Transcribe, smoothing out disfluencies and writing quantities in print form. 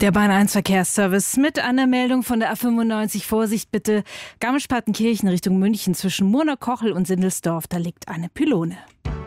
Der Bahn-1-Verkehrsservice mit einer Meldung von der A95. Vorsicht bitte. Garmisch-Partenkirchen Richtung München zwischen Murner-Kochel und Sindelsdorf. Da liegt eine Pylone.